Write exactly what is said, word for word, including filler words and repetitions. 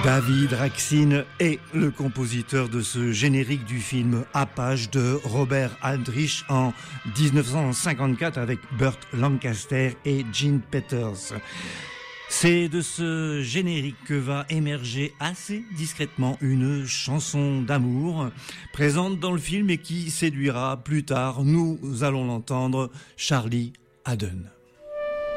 David Raksin est le compositeur de ce générique du film Apache de Robert Aldrich en dix-neuf cent cinquante-quatre avec Burt Lancaster et Gene Peters. C'est de ce générique que va émerger assez discrètement une chanson d'amour présente dans le film et qui séduira plus tard, nous allons l'entendre, Charlie Haden.